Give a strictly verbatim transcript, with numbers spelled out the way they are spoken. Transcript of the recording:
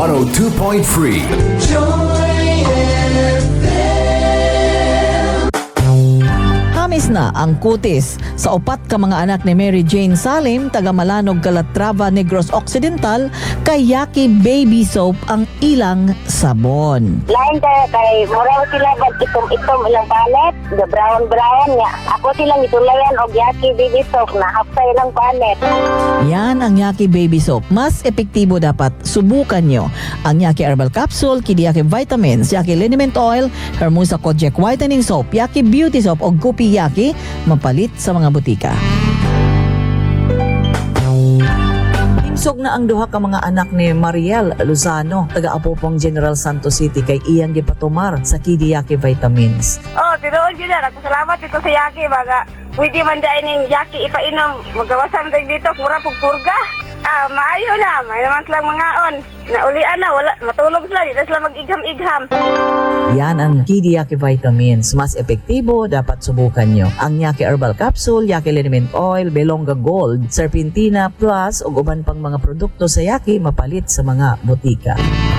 one oh two point three. Hamis na ang kutis sa upat ka mga anak ni Mary Jane Salim, taga Malanog, Calatrava, Negros Occidental, kay Yaki Baby Soap ang ilang sabon. Lain kaya kay muraw sila bag itom-itom ilang palet, the brown-brown niya. Ako silang itulayan og Yaki Baby Soap na hapsay ilang palet. Yan ang Yaki Baby Soap. Mas epektibo dapat subukan nyo ang Yaki Herbal Capsule, Kidi Yaki Vitamins, Yaki Liniment Oil, Hermosa Kojic Whitening Soap, Yaki Beauty Soap o Gupi Yaki, mapalit sa mga butika. Timsog na ang duha ka mga anak ni Mariel Luzano, taga Apopong General Santos City, kay iyang gipatumar sa Kidi Yaki Vitamins. Oh, tinuod yun na. Salamat ito sa Yaki. Baga, pwede man dahil ng Yaki ipainom. Magawasan tayo dito, pura pagpurga. Ah, maayo na. May naman silang mga on. Naulian na, wala. Matulog sila. Dito sila mag-igham-igham. Yan ang Kidi Yaki Vitamins. Mas epektibo, dapat subukan nyo. Ang Yaki Herbal Capsule, Yaki Liniment Oil, Belonga Gold, Serpentina Plus, o uban pang mga produkto sa Yaki mapalit sa mga butika.